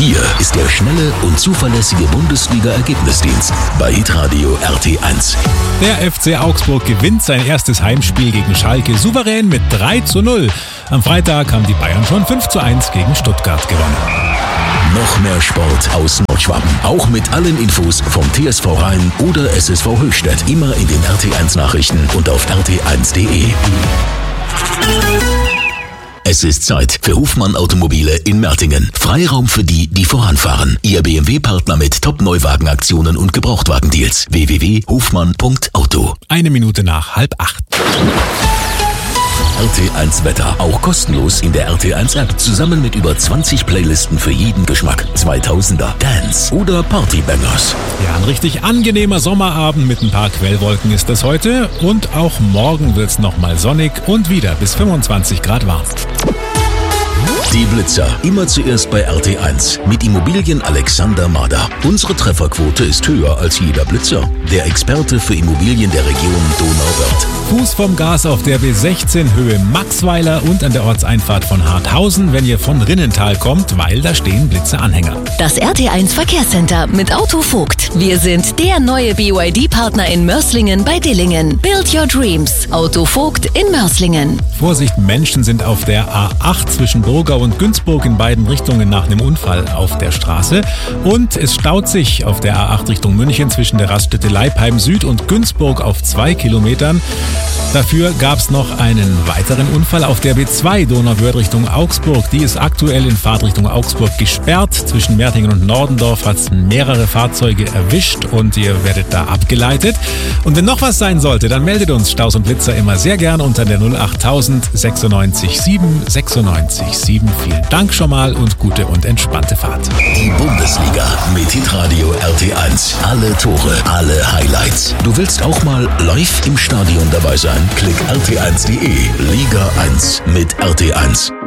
Hier ist der schnelle und zuverlässige Bundesliga-Ergebnisdienst bei hitradio RT1. Der FC Augsburg gewinnt sein erstes Heimspiel gegen Schalke souverän mit 3:0. Am Freitag haben die Bayern schon 5:1 gegen Stuttgart gewonnen. Noch mehr Sport aus Nordschwaben. Auch mit allen Infos vom TSV Rhein oder SSV Höchstädt. Immer in den RT1 Nachrichten und auf rt1.de. Es ist Zeit für Hofmann Automobile in Mertingen. Freiraum für die, die voranfahren. Ihr BMW-Partner mit Top-Neuwagenaktionen und Gebrauchtwagendeals. www.hofmann.auto. 1 nach 7:30. RT1 Wetter, auch kostenlos in der RT1 App, zusammen mit über 20 Playlisten für jeden Geschmack. 2000er, Dance oder Partybangers. Ja, ein richtig angenehmer Sommerabend mit ein paar Quellwolken ist es heute. Und auch morgen wird's nochmal sonnig und wieder bis 25 Grad warm. Die Blitzer, immer zuerst bei RT1 mit Immobilien Alexander Mader. Unsere Trefferquote ist höher als jeder Blitzer. Der Experte für Immobilien der Region Donauwörth. Fuß vom Gas auf der B16 Höhe Maxweiler und an der Ortseinfahrt von Harthausen, wenn ihr von Rinnental kommt, weil da stehen Blitzeranhänger. Das RT1 Verkehrscenter mit Auto Vogt. Wir sind der neue BYD-Partner in Mörslingen bei Dillingen. Build your dreams. Auto Vogt in Mörslingen. Vorsicht, Menschen sind auf der A8 zwischen Burgau und Günzburg in beiden Richtungen nach einem Unfall auf der Straße. Und es staut sich auf der A8 Richtung München zwischen der Raststätte Leipheim Süd und Günzburg auf 2 Kilometern. Dafür gab es noch einen weiteren Unfall auf der B2 Donauwörth Richtung Augsburg. Die ist aktuell in Fahrtrichtung Augsburg gesperrt. Zwischen Mertingen und Nordendorf hat es mehrere Fahrzeuge erwischt und ihr werdet da abgeleitet. Und wenn noch was sein sollte, dann meldet uns Staus und Blitzer immer sehr gern unter der 08000 96 7 96 7. Vielen Dank schon mal und gute und entspannte Fahrt. Die Bundesliga mit hitradio RT1. Alle Tore, alle Highlights. Du willst auch mal live im Stadion dabei sein? Klick rt1.de. Liga 1 mit RT1.